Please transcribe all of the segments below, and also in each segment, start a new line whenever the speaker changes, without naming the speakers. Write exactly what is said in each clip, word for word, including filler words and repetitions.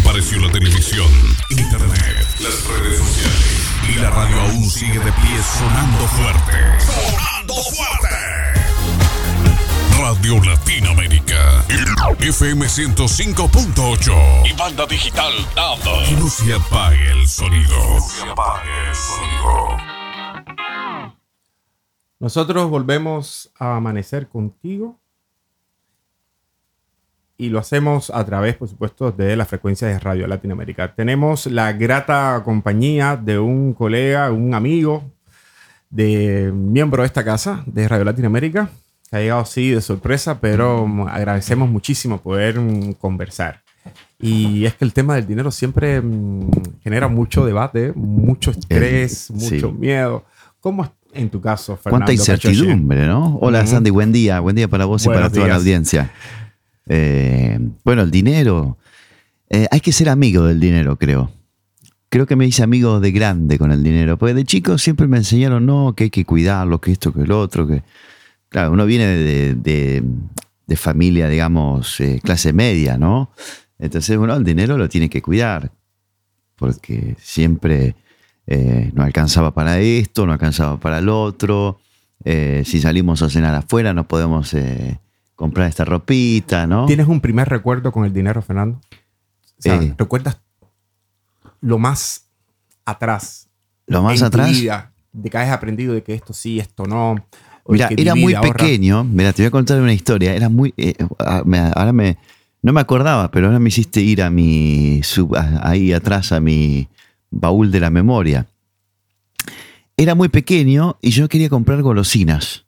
Apareció la televisión, internet, las redes sociales y la radio aún sigue de pie sonando fuerte. ¡Sonando fuerte! Radio Latinoamérica, F M ciento cinco punto ocho y banda digital nada. Que no se apague el sonido. No se apague el sonido.
Nosotros volvemos a amanecer contigo y lo hacemos a través, por supuesto, de la frecuencia de Radio Latinoamérica. Tenemos la grata compañía de un colega, un amigo, de miembro de esta casa, de Radio Latinoamérica, que ha llegado así de sorpresa, pero agradecemos muchísimo poder um, conversar. Y es que el tema del dinero siempre um, genera mucho debate, mucho estrés, eh, mucho sí. miedo. ¿Cómo es en tu caso, Fernando?
Cuánta incertidumbre, ¿no? Hola, uh-huh. Sandy, buen día. Buen día para vos Buenos y para toda días. La audiencia. Eh, bueno, el dinero, eh, hay que ser amigo del dinero, creo. Creo que me hice amigo de grande con el dinero, porque de chico siempre me enseñaron, no, que hay que cuidarlo, que esto, que el otro, que... Claro, uno viene de, de, de familia, digamos, eh, clase media, ¿no? Entonces, bueno, el dinero lo tiene que cuidar, porque siempre eh, no alcanzaba para esto, no alcanzaba para el otro, eh, si salimos a cenar afuera no podemos... Eh, comprar esta ropita, ¿no?
¿Tienes un primer recuerdo con el dinero, Fernando? O sea, eh, ¿recuerdas lo más atrás?
¿Lo más
en
atrás?
Tu vida, de que has aprendido de que esto sí, esto no.
Mira, era muy ahorra. pequeño. Mira, te voy a contar una historia. Era muy... Eh, ahora me... No me acordaba, pero ahora me hiciste ir a mi... Sub, ahí atrás a mi baúl de la memoria. Era muy pequeño y yo quería comprar golosinas.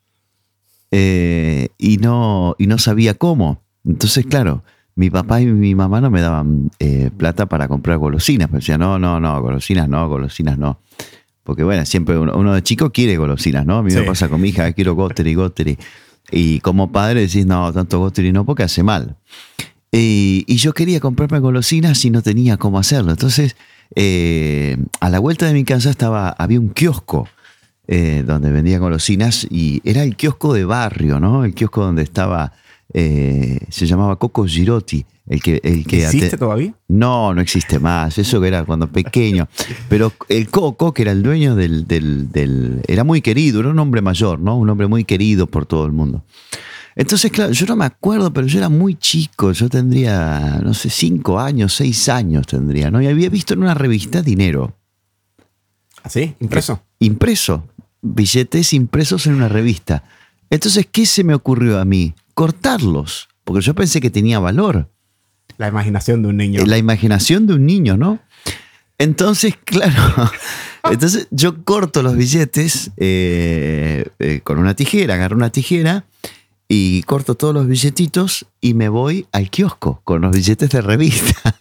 Eh, y, no, y no sabía cómo. Entonces, claro, mi papá y mi mamá no me daban eh, plata para comprar golosinas. Me decían, no, no, no, golosinas no, golosinas no. Porque bueno, siempre uno, uno de chico quiere golosinas, ¿no? A mí sí. me pasa con mi hija, quiero Goteri, Goteri. Y como padre decís, no, tanto Goteri no, porque hace mal. Y, y yo quería comprarme golosinas y no tenía cómo hacerlo. Entonces, eh, a la vuelta de mi casa estaba, había un kiosco. Eh, donde vendía golosinas y era el kiosco de barrio, ¿no? El kiosco donde estaba, eh, se llamaba Coco Girotti. El que, el que
¿Existe
ate...
todavía?
No, no existe más. Eso que era cuando pequeño. Pero el Coco, que era el dueño del, del, del... Era muy querido, era un hombre mayor, ¿no? Un hombre muy querido por todo el mundo. Entonces, claro, yo no me acuerdo, pero yo era muy chico. Yo tendría, no sé, cinco años, seis años tendría, ¿no? Y había visto en una revista dinero.
¿Ah, sí? ¿Impreso?
Impreso. Billetes impresos en una revista. Entonces, ¿qué se me ocurrió a mí? Cortarlos, porque yo pensé que tenía valor.
La imaginación de un niño.
La imaginación de un niño, ¿no? Entonces, claro, entonces yo corto los billetes eh, eh, con una tijera, agarro una tijera y corto todos los billetitos y me voy al kiosco con los billetes de revista.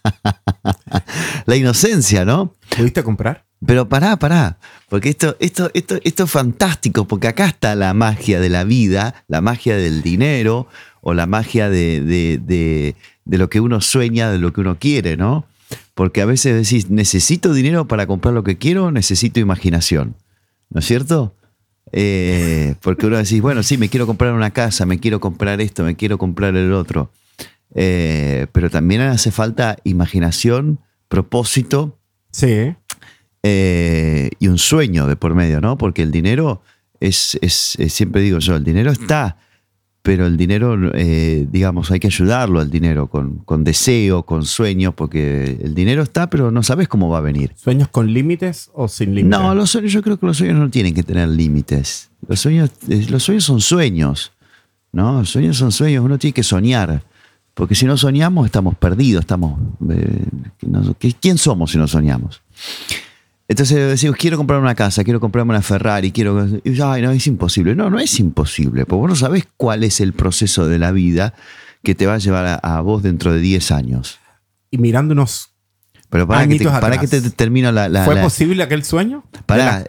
La inocencia, ¿no?
¿Pudiste comprar?
Pero pará, pará, porque esto, esto, esto, esto es fantástico, porque acá está la magia de la vida, la magia del dinero o la magia de, de, de, de lo que uno sueña, de lo que uno quiere, ¿no? Porque a veces decís, ¿necesito dinero para comprar lo que quiero o necesito imaginación? ¿No es cierto? Eh, porque uno decís, bueno, sí, me quiero comprar una casa, me quiero comprar esto, me quiero comprar el otro. Eh, pero también hace falta imaginación, propósito.
Sí.
Eh, y un sueño de por medio, ¿no? Porque el dinero es, es, es siempre digo yo, el dinero está, pero el dinero, eh, digamos, hay que ayudarlo al dinero con, con deseo, con sueño, porque el dinero está, pero no sabes cómo va a venir.
¿Sueños con límites o sin límites?
No, los sueños, yo creo que los sueños no tienen que tener límites. Los sueños, los sueños son sueños, ¿no? Los sueños son sueños, uno tiene que soñar. Porque si no soñamos, estamos perdidos, estamos... Eh, no, ¿quién somos si no soñamos? Entonces decimos, quiero comprar una casa, quiero comprarme una Ferrari, quiero... Ay, no, es imposible. No, no es imposible, porque vos no sabés cuál es el proceso de la vida que te va a llevar a, a vos dentro de diez años.
Y mirándonos
Pero para que te, para que te termino la... la
¿Fue
la,
posible aquel sueño?
Pará,